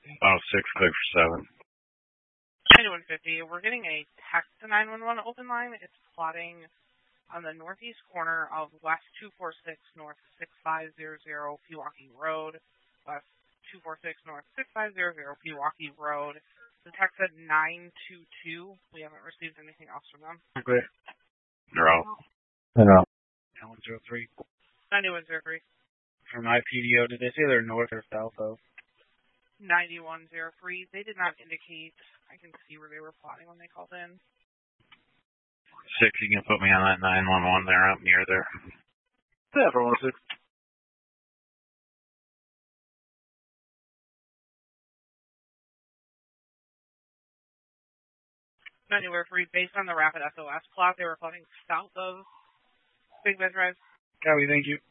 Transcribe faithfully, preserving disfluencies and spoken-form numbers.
Oh, six, click for seven. ninety-one fifty, we're getting a text to nine one one open line. It's plotting on the northeast corner of West two forty-six North six five zero zero Pewaukee Road, West two forty-six North six five zero zero Pewaukee Road. The text said nine two two. We haven't received anything else from them. Okay. They're out. They're out. ninety-one oh three. ninety-one oh three. From I P D O, did they say they're north or south of? ninety-one oh three. They did not indicate. I can see where they were plotting when they called in. Six, you can put me on that nine one one there, up near there. Yeah, for one oh six. ninety-one oh three, based on the rapid S O S plot, they were plotting south of Big Bend Drive. Copy, thank you.